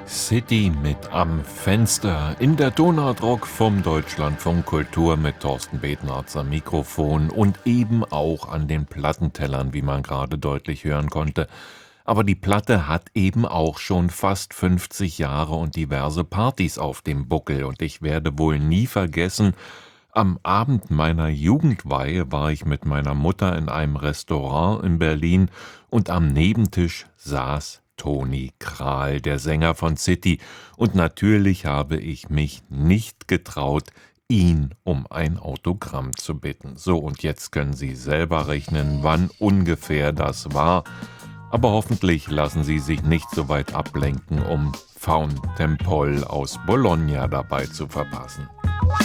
City mit am Fenster in der Donaudruck vom Deutschlandfunk Kultur mit Thorsten Betnarz am Mikrofon und eben auch an den Plattentellern, wie man gerade deutlich hören konnte. Aber die Platte hat eben auch schon fast 50 Jahre und diverse Partys auf dem Buckel und ich werde wohl nie vergessen, am Abend meiner Jugendweihe war ich mit meiner Mutter in einem Restaurant in Berlin und am Nebentisch saß Toni Krahl, der Sänger von City, und natürlich habe ich mich nicht getraut, ihn um ein Autogramm zu bitten. So, und jetzt können Sie selber rechnen, wann ungefähr das war. Aber hoffentlich lassen Sie sich nicht so weit ablenken, um Fountainpole aus Bologna dabei zu verpassen.